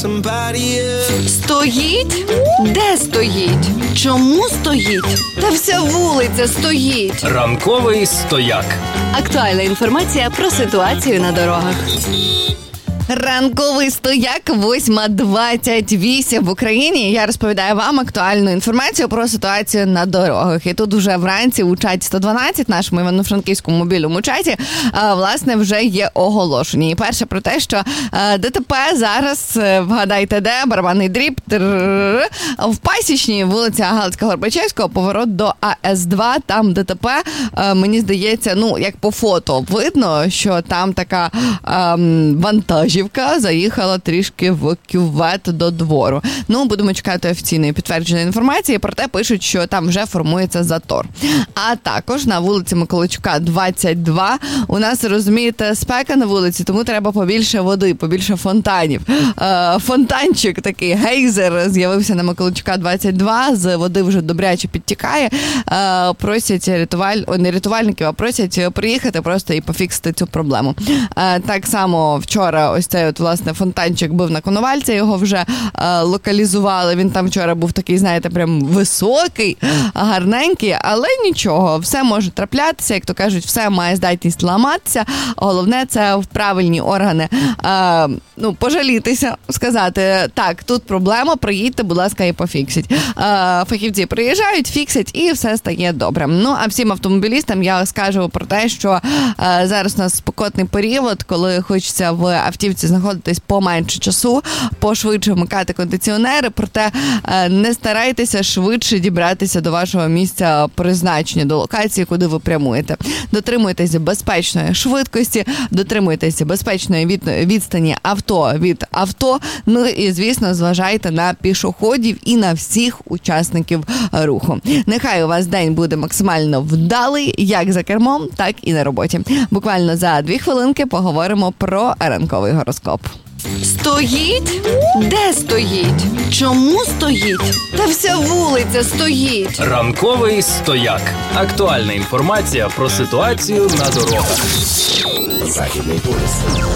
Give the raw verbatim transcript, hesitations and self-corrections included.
Стоїть? Де стоїть? Чому стоїть? Та вся вулиця стоїть. Ранковий стояк. Актуальна інформація про ситуацію на дорогах. Ранковий стояк, восьма двадцять вісім в Україні. Я розповідаю вам актуальну інформацію про ситуацію на дорогах. І тут вже вранці у чаті сто дванадцять, нашому івано-франківському мобільному чаті, власне, вже є оголошення. І перше про те, що ДТП зараз, вгадайте де, барабанний дріб, в Пасічній, вулиця Галицько-Горбачевського, поворот до А С два, там ДТП, мені здається, ну, як по фото видно, що там така ем, вантажівка заїхала трішки в кювет до двору. Ну, будемо чекати офіційної підтвердженої інформації, проте пишуть, що там вже формується затор. А також на вулиці Миколайчука, двадцять два, у нас, розумієте, спека на вулиці, тому треба побільше води, побільше фонтанів. Е, фонтанчик такий, гейзер, з'явився на Миколайчука, двадцять два, з води вже добряче підтікає. Е, просять рятуваль... О, не рятувальників, а просять приїхати просто і пофіксити цю проблему. Е, так само вчора ось цей от, власне, фонтанчик був на Коновальця, його вже е, локалізували. Він там вчора був такий, знаєте, прям високий, гарненький, але нічого, все може траплятися, як то кажуть, все має здатність ламатися. Головне, це в правильні органи е, ну, пожалітися, сказати, так, тут проблема, приїдьте, будь ласка, і пофіксіть. Е, фахівці приїжджають, фіксять, і все стає добре. Ну, а всім автомобілістам я скажу про те, що е, зараз у нас спекотний період, коли хочеться в автівці знаходитись поменше часу, пошвидше вмикати кондиціонери, проте е, не старайтеся швидше дібратися до вашого місця призначення, до локації, куди ви прямуєте. Дотримуйтеся безпечної швидкості, дотримуйтеся безпечної від, відстані авто від авто, ну і, звісно, зважайте на пішоходів і на всіх учасників руху. Нехай у вас день буде максимально вдалий, як за кермом, так і на роботі. Буквально за дві хвилинки поговоримо про ранковий гороскоп. Стоїть? Де стоїть? Чому стоїть? Та вся вулиця стоїть. Ранковий стояк. Актуальна інформація про ситуацію на дорогах. Західний полюс.